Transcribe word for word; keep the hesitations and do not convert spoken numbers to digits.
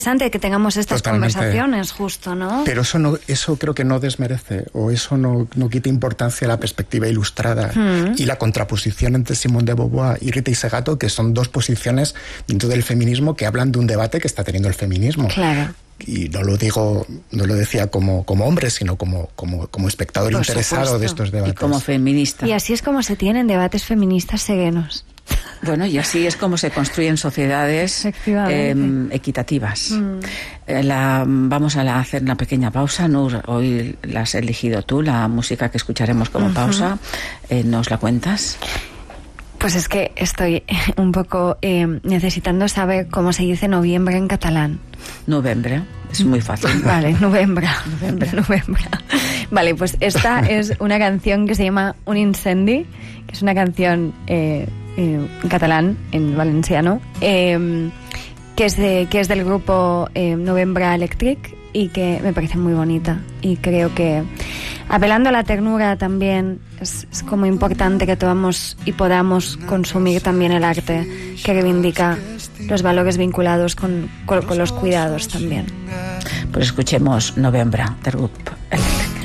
interesante que tengamos estas Totalmente. conversaciones, justo, ¿no? Pero eso no, eso creo que no desmerece, o eso no, no quita importancia a la perspectiva ilustrada mm. y la contraposición entre Simone de Beauvoir y Rita Segato, que son dos posiciones dentro del feminismo que hablan de un debate que está teniendo el feminismo. Claro. Y no lo digo, no lo decía como, como hombre, sino como, como, como espectador Por interesado supuesto. de estos debates. Y como feminista. Y así es como se tienen debates feministas serenos. Bueno, y así es como se construyen sociedades eh, equitativas. Mm. Eh, la, vamos a la, hacer una pequeña pausa. Nur, hoy la has elegido tú, la música que escucharemos como uh-huh. pausa. Eh, ¿Nos la cuentas? Pues es que estoy un poco eh, necesitando saber cómo se dice noviembre en catalán. Novembre, es muy fácil. Vale, novembre. Novembre. Novembre. Vale, pues esta es una canción que se llama Un incendi, que es una canción eh, eh, en catalán, en valenciano, eh, que, es de, que es del grupo eh, Novembre Electric y que me parece muy bonita. Y creo que, apelando a la ternura también, es, es como importante que tomamos y podamos consumir también el arte que reivindica los valores vinculados con, con, con los cuidados también. Pues escuchemos Novembre del grupo